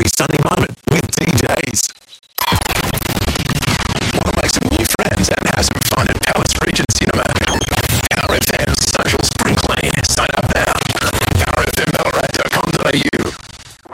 Sunday moment with DJs. Want to make some new friends and have some fun at Palace Regency?